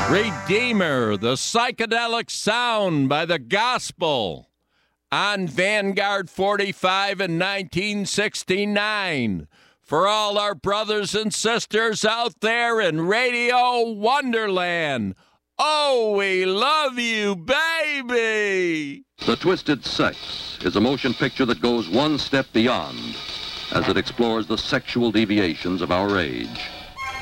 Redeemer, the psychedelic sound by the gospel on Vanguard 45 in 1969. For all our brothers and sisters out there in Radio Wonderland, oh, we love you, baby! The Twisted Sex is a motion picture that goes one step beyond as it explores the sexual deviations of our age.